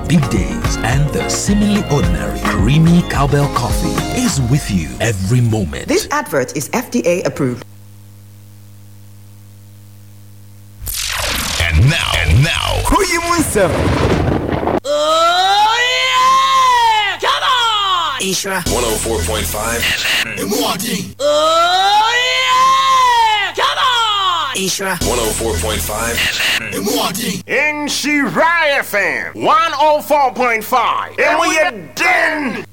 big days, and the seemingly ordinary creamy cowbell coffee is with you every moment. This advert is FDA approved. And now, who you want? Oh yeah! Come on! Isra 104.5 FM. Oh yeah! Come on! Isra 104.5 FM. In Shirai FM 104.5. And we are done.